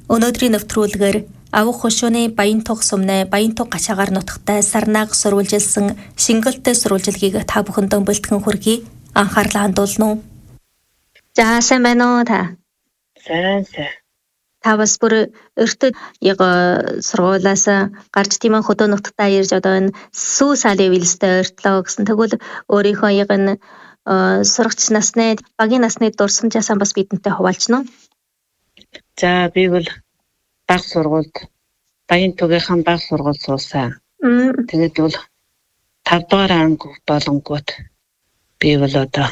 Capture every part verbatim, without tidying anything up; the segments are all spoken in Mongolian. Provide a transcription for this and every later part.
Өнөөдрийн нэвтрүүлгээр Авах хошууны Баянтуг сумны Баянтуг гачаагаар нутагтай Сарнааг сурвалжилсан шингэлтэй сурвалжилгийг та бүхэндээ бэлтгэн хүргэе. Анхаарлаа хандуулна уу? За сайн байна уу та? Сайн сайн. Та бас бүр өртөд яг сургуулаас гарч тийм ээ хөдөө нутагтаа ирж одоо энэ сүү салын вилстэй ойртлоо гэсэн. Тэгвэл өөрийнхөө яг энэ сурагч насны багийн насны дурсамжаасаа бас бидэнтэй хуваалцна уу? За би бол баг сургуульд Баянтугийнхан баг сургууль суусан. Тэгээд бол тав дахь анги болонгууд би бол одоо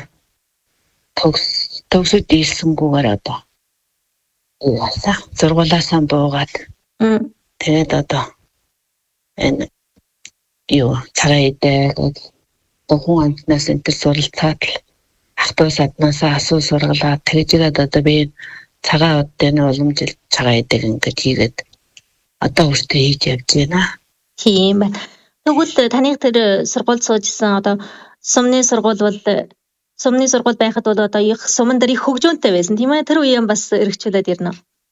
төгс төгсөд ирсэнгүүгээр одоо яасан сургуулаасаа буугаад тэгээд одоо энэ юу цагаан идэх тухайн амтнаас энэ суралцаад л ах дүү саднаасаа асуу сургалаа тэгжгээд одоо би цагаан удаа уламжил цагаан идэх ингэж хийгээд одоо өөртөө хийж явж байна. Тийм байна. Тэгвэл таны тэр сургууль суужсан одоо сумны сургууль бол сумны сургууль байхад бол одоо их суман дээр их хөгжөөнтэй байсан тийм ээ. Тэр үеийн бас эргчүүлээд ирнэ.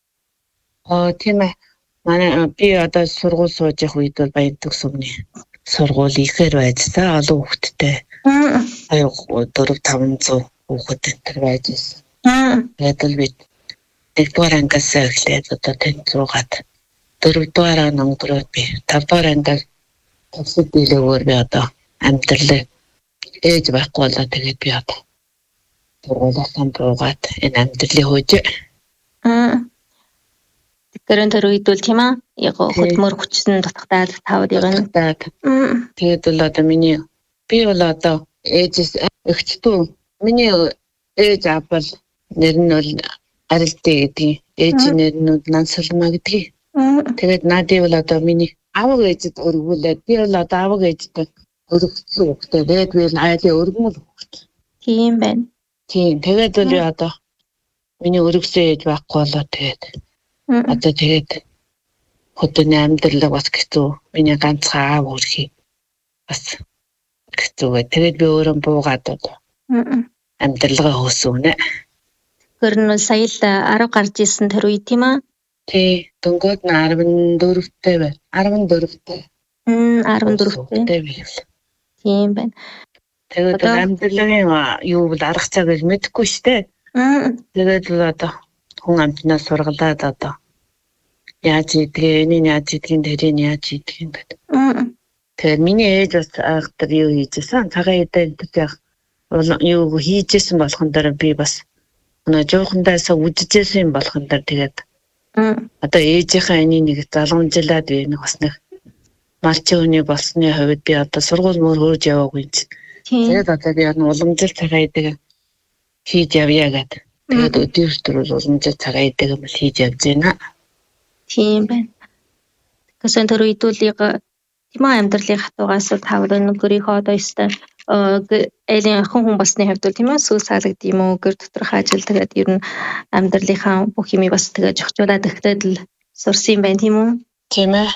Аа тийм ээ. Манай би одоо сургууль сууж явах үед бол Баянтуг сумны сургууль ихээр байжсан олон хүүхэдтэй. Аа дөрөв таванзаа хүүхэд энэ байж байсан. Тэгээд л би нэгдүгээр ангиас эхлээд одоо тэнд суугаад дөрөвдүгээр анги өнгөрөөд би тавдугаар ангиас төгсөд дийлэгөөр би одоо амьдрал ээж байхгүй болоо тэгээд би одоо сургуулиасаа буугаад энэ амьдралын хөөж аа тэрэн тэр үед бол тийм аа яг хөдөлмөр хүчсэн дутагтаад тавд яг энэ тэгээд бол одоо миний би бол одоо ээжээс эгчтүү миний ээж аав бол нэр нь бол Арилдээ гэдэг ээж нэр нь Нансалма гэдэг. Тэгээд наадив бол одоо миний аав ээжэд өргүүлээд би бол одоо аав ээжтэй өргөцсөн хөхтэй. Тэгээд би айлын өргөмөл хөхтэй. Тийм байна. Тийм тэгээд бол одоо миний өргөсөн ээж байхгүй болоо тэгээд одоо тэгээд хөдөөний амьдралыг бас хэцүү. Миний ганцхан аав өрхий бас хэцүү. Тэгээд би өөрөө буугаад одоо амьдралгаа хөөсөн үнэ. Гэрн сая л арав гарч исэн тэр үе тийм аа? Тий, дөнгөд нь арван дөрөвтэй бай. арван дөрөвтэй. Мм, арван дөрөвтэй. Тийм байна. Тэгээд амьдралын юу бол арга цаг гэж мэдэхгүй штэ. Тэгээд л одоо хүн амтнаас сургалаад одоо яаж идэх, энийг яаж идэх, тэрийг яаж идэх юм бэ? Тэгээд миний ээж бас айхтар юу хийжсэн. Цагаан идэх яг юу хийжсэн болохон дээр би бас нөө жоохондоос үдчихсэн юм болохон дээр тэгээд одоо ээжийнхээ энийг нэг залгамжлаад би нэг бас нэг малчин хүний болсны хувьд би одоо сургууль мөр хөөж яваагүй юм чи. Тэгээд одоо би уламжил цагаан идэх хийж явъя гэдэг. Тэгээд өдөртөр уламжил цагаан идэх юм хийж явж байна. Тийм байна. Гэсэн тэр үед үл яг тийм амьдралын хатуугаас тавар нөгөөрийнхөө одоо өстэй элийн хэн хүн болсны хувьд бол тийм ээ сүү салгад юм уу гэр доторх ажил тэгээд ер нь амьдралынхаа бүх юмыг бас тэгээд зохицуулаад эхлээд л сурсан юм байна тийм үү? Тийм ээ.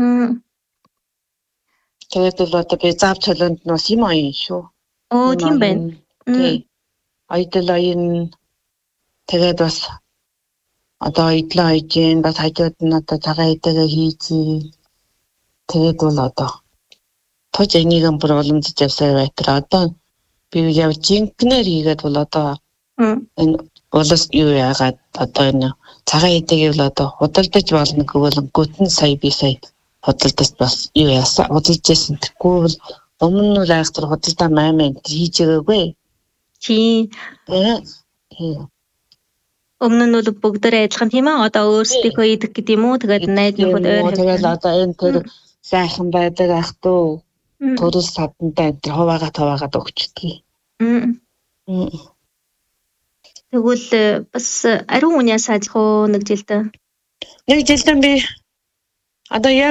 Тэгээд бол одоо би зав цолонд нь бас юм аян шүү. Оо тийм байна. Тий. Айдал аян тэгээд бас одоо идлээ аяжин бас хажууд нь одоо цагаан идэгээ хийжээ. Тэгээд бол одоо тож энийг бүр уламжиж явсаар байтар одоо би яв жинкнэр хийгээд бол одоо энэ улс юу яагаад одоо энэ цагаан идэгийг бол одоо худалдаж болно гэвэл гүтэн сая би сая худалдаж бас юу яасан худалдаж байсан тэгвэл бол өмнө нь айхтар худалдаа маймаа хийж байгаагүй. Тий. Өмнө нь бол бүгдээрээ адилхан тийм ээ одоо өөрсдийнхөө идэх гэдэг юм уу тэгээд найднууд өөр тэгээд одоо энэ тэр сайхан байдаг ах дүү төрөл садтай энэ хуваагаа таваагаад өгчдөг. Тэгвэл бас ариун үнээс ажих уу нэг жилдээ? Нэг жилдээ би одоо яг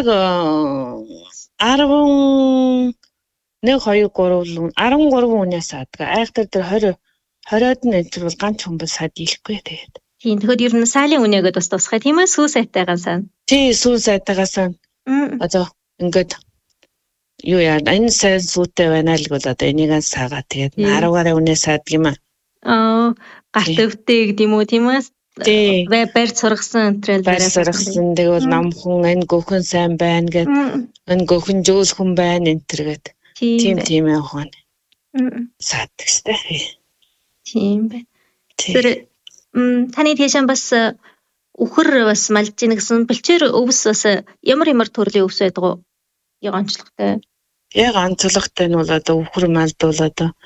арван нэг хоёр гурван арван гурван үнээс саадаг. Айхтар тэр хоёр хороод нь энэ бол ганц хүн бол саад ихгүй тэгээд. Тийм тэгэхээр ер нь сайлын үнээгээд бас тусгай тийм ээ сүү сайтайгаас. Тий сүү сайтайгаас. Одоо ингээд юу яа энэ сайн сүүтэй байна л гол одоо энийгээ саагаа тэгээд арав гараа үнээс саадаг юм аа. Аа гарт өвтэй гэдэг юм уу тийм ээ? барь сургасан тэрэл барь сургасан тэгвэл намхан энэ гөхөн сайн байна гэд энэ гөхөн жөөл хүн байна энэ төр гэд тийм тийм явах нь. Саадаг штэ. Тийм байна. Тэр таны тийшээ бас үхэр бас малж ийн гэсэн бэлчээр өвс бас ямар ямар төрлийн өвс байдаг уу? Яг онцлогтой. Яг онцлогтой нь бол одоо үхэр малд бол одоо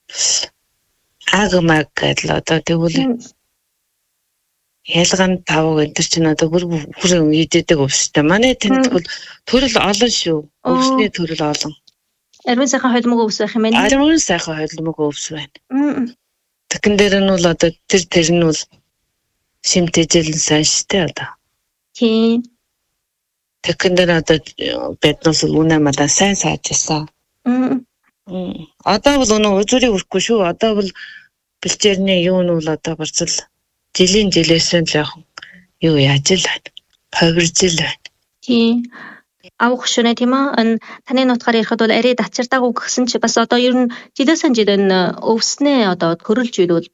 агмаг гэдэг л одоо тэгвэл ялган тав энэ чинь одоо бүр үхэр иддэг өвстэй. Манай тэнд бол төрөл олон шүү. Өвсний төрөл олон. Ариун сайхан холимог өвс байх юм байна. Ариун сайхан холимог өвс байна. Тэгэн дээр нь бол одоо тэр тэр нь бол шимтэжэл сайн штэ одоо. Тийм. Тэгэн дээр одоо биднээс үнэ мадаа сайн саажсан. Мм. Одоо бол өнөө үзүүрийг өрөхгүй шүү. Одоо бол бэлчээрний юу нь бол одоо барцал жилийн жилээсэн л яг юу яаж л байна. Ховирж л байна. Тийм. Авах шөнэ тийм ээ. Таны нутгаар ирэхэд бол арай дацартаагүй гэсэн чи бас одоо ер нь жилээсэн жил энэ өвснээ одоо төрөлж ирвэл